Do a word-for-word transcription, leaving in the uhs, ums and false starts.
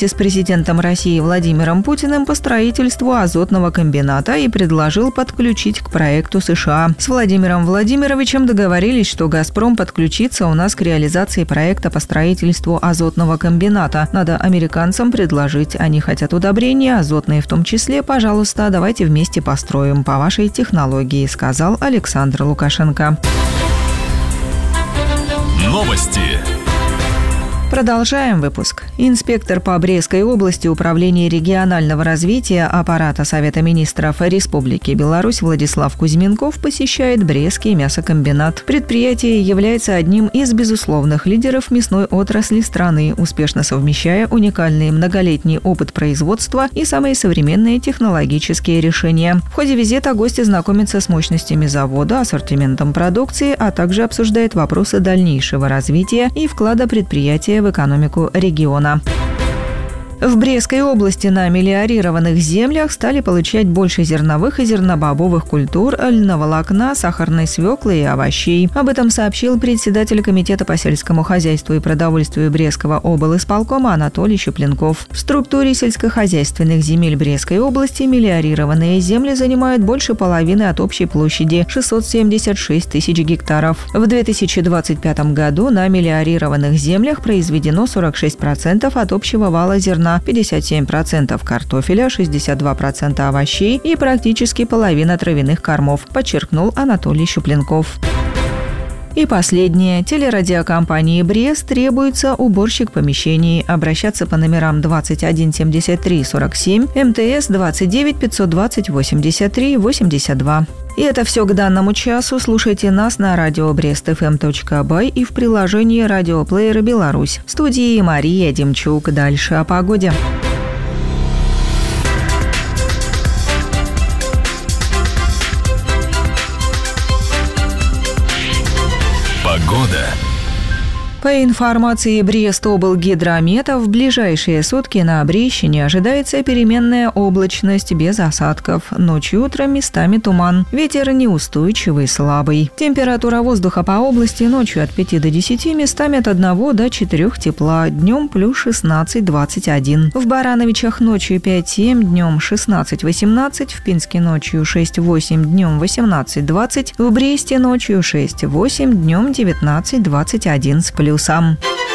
вместе с президентом России Владимиром Путиным по строительству азотного комбината и предложил подключить к проекту США. С Владимиром Владимировичем договорились, что «Газпром» подключится у нас к реализации проекта по строительству азотного комбината. Надо американцам предложить. Они хотят удобрения, азотные в том числе. Пожалуйста, давайте вместе построим по вашей технологии, сказал Александр Лукашенко. Новости. Продолжаем выпуск. Инспектор по Брестской области Управления регионального развития аппарата Совета министров Республики Беларусь Владислав Кузьменков посещает Брестский мясокомбинат. Предприятие является одним из безусловных лидеров мясной отрасли страны, успешно совмещая уникальный многолетний опыт производства и самые современные технологические решения. В ходе визита гости знакомятся с мощностями завода, ассортиментом продукции, а также обсуждают вопросы дальнейшего развития и вклада предприятия в экономику региона. В Брестской области на мелиорированных землях стали получать больше зерновых и зернобобовых культур, льноволокна, сахарной свеклы и овощей. Об этом сообщил председатель Комитета по сельскому хозяйству и продовольствию Брестского облисполкома Анатолий Щупленков. В структуре сельскохозяйственных земель Брестской области мелиорированные земли занимают больше половины от общей площади – шестьсот семьдесят шесть тысяч гектаров. В две тысячи двадцать пятом году на мелиорированных землях произведено сорок шесть процентов от общего вала зерна, пятьдесят семь процентов картофеля, шестьдесят два процента овощей и практически половина травяных кормов, подчеркнул Анатолий Щупленков. И последнее. Телерадиокомпании «Брест» требуется уборщик помещений. Обращаться по номерам двадцать один семьдесят три сорок семь, МТС двадцать девять пятьсот двадцать восемьдесят три восемьдесят два. И это все к данному часу. Слушайте нас на радио брест эф эм точка бай и в приложении радиоплеера «Беларусь». В студии Мария Демчук. Дальше о погоде. Погода. По информации Брестоблгидромета, в ближайшие сутки на Брещине ожидается переменная облачность без осадков. Ночью и утром местами туман. Ветер неустойчивый, слабый. Температура воздуха по области ночью от пяти до десяти, местами от одного до четырёх тепла. Днем плюс шестнадцать двадцать один. В Барановичах ночью пять семь, днем шестнадцать восемнадцать. В Пинске ночью шесть восемь, днем восемнадцать двадцать. В Бресте ночью шесть восемь, днем девятнадцать двадцать один с плюсом.